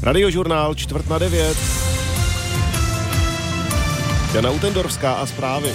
Radiožurnál 8:45. Jana Utendorská a zprávy.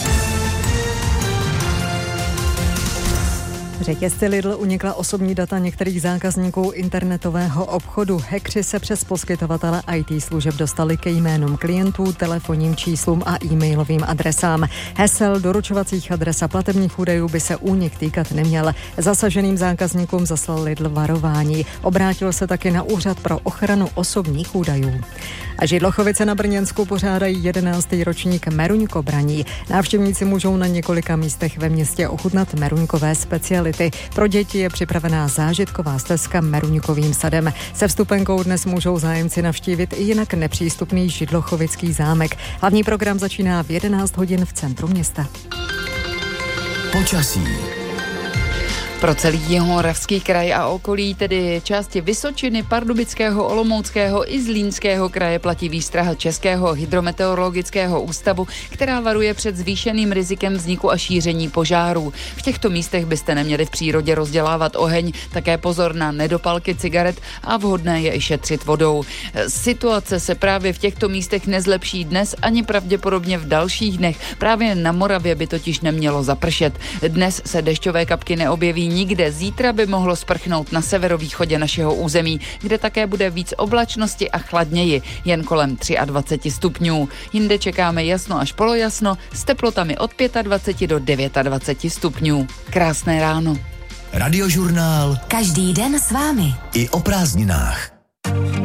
Řetězci Lidl unikla osobní data některých zákazníků internetového obchodu. Hackři se přes poskytovatele IT služeb dostali ke jménům klientů, telefonním číslům a e-mailovým adresám. Hesel, doručovacích adres a platebních údajů by se únik týkat neměl. Zasaženým zákazníkům zaslal Lidl varování. Obrátil se taky na Úřad pro ochranu osobních údajů. A Židlochovice na Brněnsku pořádají 11. ročník meruňkobraní. Návštěvníci můžou na několika místech ve městě ochutnat meruňkové speciality. Pro děti je připravená zážitková stezka meruňkovým sadem. Se vstupenkou dnes můžou zájemci navštívit i jinak nepřístupný Židlochovický zámek. Hlavní program začíná v 11 hodin v centru města. Počasí. Pro celý Jihomoravský kraj a okolí, tedy části Vysočiny, Pardubického, Olomouckého i Zlínského kraje platí výstraha Českého hydrometeorologického ústavu, která varuje před zvýšeným rizikem vzniku a šíření požárů. V těchto místech byste neměli v přírodě rozdělávat oheň, také pozor na nedopalky cigaret a vhodné je i šetřit vodou. Situace se právě v těchto místech nezlepší dnes ani pravděpodobně v dalších dnech. Právě na Moravě by totiž nemělo zapršet. Dnes se dešťové kapky neobjeví nikde. Zítra by mohlo sprchnout na severovýchodě našeho území, kde také bude víc oblačnosti a chladněji, jen kolem 23 stupňů. Jinde čekáme jasno až polojasno s teplotami od 25 do 29 stupňů. Krásné ráno. Radiožurnál. Každý den s vámi. I o prázdninách.